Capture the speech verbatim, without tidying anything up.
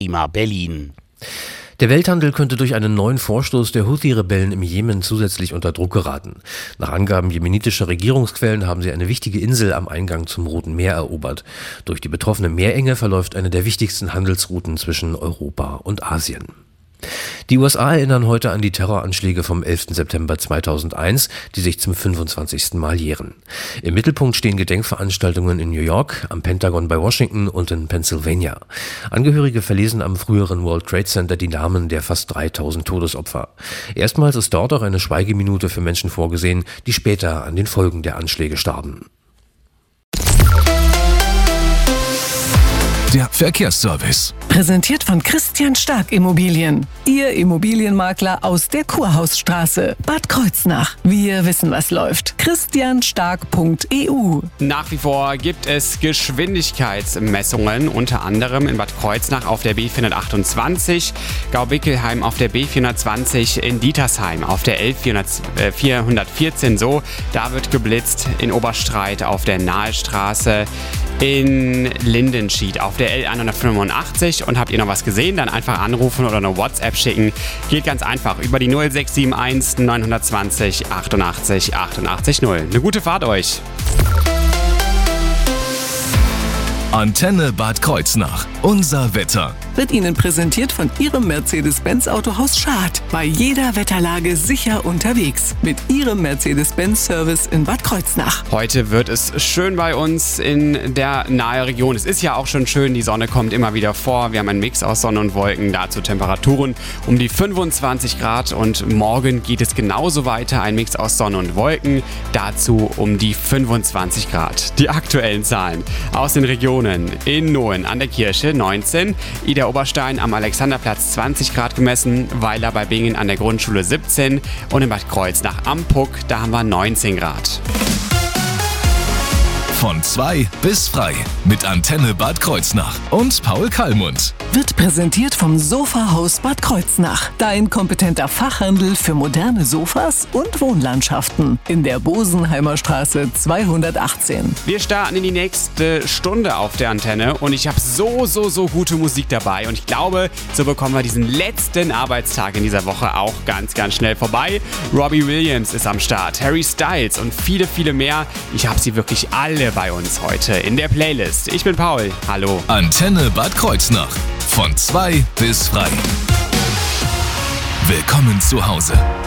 Klima Berlin. Der Welthandel könnte durch einen neuen Vorstoß der Houthi-Rebellen im Jemen zusätzlich unter Druck geraten. Nach Angaben jemenitischer Regierungsquellen haben sie eine wichtige Insel am Eingang zum Roten Meer erobert. Durch die betroffene Meerenge verläuft eine der wichtigsten Handelsrouten zwischen Europa und Asien. Die U S A erinnern heute an die Terroranschläge vom elften September zweitausendeins, die sich zum fünfundzwanzigsten Mal jähren. Im Mittelpunkt stehen Gedenkveranstaltungen in New York, am Pentagon bei Washington und in Pennsylvania. Angehörige verlesen am früheren World Trade Center die Namen der fast dreitausend Todesopfer. Erstmals ist dort auch eine Schweigeminute für Menschen vorgesehen, die später an den Folgen der Anschläge starben. Der Verkehrsservice. Präsentiert von Christian Stark Immobilien. Ihr Immobilienmakler aus der Kurhausstraße, Bad Kreuznach. Wir wissen, was läuft. christian stark punkt e u. Nach wie vor gibt es Geschwindigkeitsmessungen, unter anderem in Bad Kreuznach auf der B vierhundertachtundzwanzig, Gaubickelheim auf der B vierhundertzwanzig, in Dietersheim auf der L vierhundertvierzehn so. Da wird geblitzt, in Oberstreit auf der Nahestraße, in Lindenschied auf der L hundertfünfundachtzig. Und habt ihr noch was gesehen, dann einfach anrufen oder eine WhatsApp schicken. Geht ganz einfach über die null sechs sieben eins neun zwei null achtundachtzig achtundachtzig null. Eine gute Fahrt euch! Antenne Bad Kreuznach. Unser Wetter. Wird Ihnen präsentiert von Ihrem Mercedes-Benz Autohaus Schad. Bei jeder Wetterlage sicher unterwegs. Mit Ihrem Mercedes-Benz-Service in Bad Kreuznach. Heute wird es schön bei uns in der nahe Region. Es ist ja auch schon schön, die Sonne kommt immer wieder vor. Wir haben einen Mix aus Sonne und Wolken, dazu Temperaturen um die fünfundzwanzig Grad. Und morgen geht es genauso weiter, ein Mix aus Sonne und Wolken, dazu um die fünfundzwanzig Grad. Die aktuellen Zahlen aus den Regionen: in Nohen an der Kirche neunzehn, Ida Oberstein am Alexanderplatz zwanzig Grad gemessen, Weiler bei Bingen an der Grundschule siebzehn und in Bad Kreuznach am Puck, da haben wir neunzehn Grad. Von zwei bis frei mit Antenne Bad Kreuznach und Paul Kallmund. Wird präsentiert vom Sofahaus Bad Kreuznach. Dein kompetenter Fachhandel für moderne Sofas und Wohnlandschaften. In der Bosenheimer Straße zweihundertachtzehn. Wir starten in die nächste Stunde auf der Antenne und ich habe so, so, so gute Musik dabei. Und ich glaube, so bekommen wir diesen letzten Arbeitstag in dieser Woche auch ganz, ganz schnell vorbei. Robbie Williams ist am Start, Harry Styles und viele, viele mehr. Ich habe sie wirklich alle bei uns heute in der Playlist. Ich bin Paul. Hallo. Antenne Bad Kreuznach. Von zwei bis frei. Willkommen zu Hause.